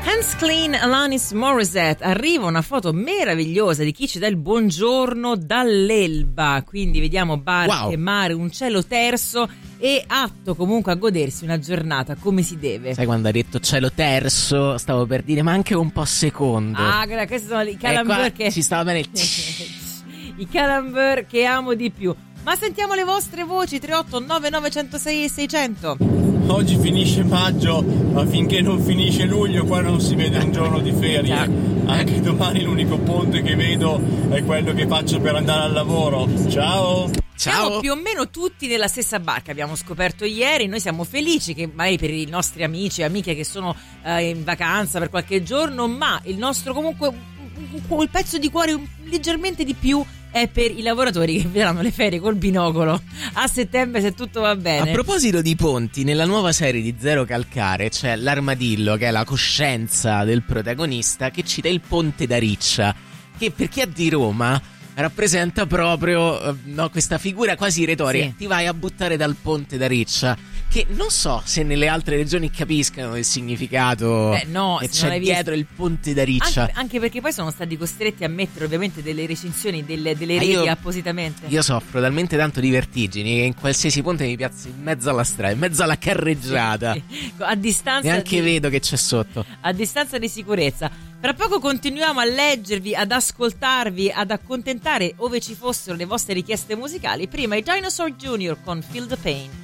Hands Clean, Alanis Morissette. Arriva una foto meravigliosa di chi ci dà il buongiorno dall'Elba, quindi vediamo barche, mare, un cielo terso e atto comunque a godersi una giornata come si deve. Sai, quando hai detto cielo terzo stavo per dire ma anche un po' secondo. Questi sono i calambur che ci stava bene i calambur che amo di più. Ma sentiamo le vostre voci. 389 106 e 600. Oggi finisce maggio, ma finché non finisce luglio qua non si vede un giorno di ferie. Anche domani l'unico ponte che vedo è quello che faccio per andare al lavoro. Ciao! Siamo più o meno tutti nella stessa barca, abbiamo scoperto ieri. Noi siamo felici che magari per i nostri amici e amiche che sono in vacanza per qualche giorno, ma il nostro comunque quel pezzo di cuore leggermente di più è per i lavoratori che vedranno le ferie col binocolo a settembre, se tutto va bene. A proposito di ponti, nella nuova serie di Zero Calcare c'è l'armadillo, che è la coscienza del protagonista, che cita il ponte da Riccia, che per chi è di Roma rappresenta proprio questa figura quasi retorica. Sì. Ti vai a buttare dal ponte da Riccia, che non so se nelle altre regioni capiscano il significato che c'è dietro il ponte da Riccia. Anche perché poi sono stati costretti a mettere ovviamente delle recinzioni, delle reti appositamente. Io soffro talmente tanto di vertigini che in qualsiasi ponte mi piazzo in mezzo alla strada, in mezzo alla carreggiata. Sì. A distanza neanche vedo che c'è sotto. A distanza di sicurezza. Tra poco continuiamo a leggervi, ad ascoltarvi, ad accontentare ove ci fossero le vostre richieste musicali. Prima i Dinosaur Jr. con Feel the Pain.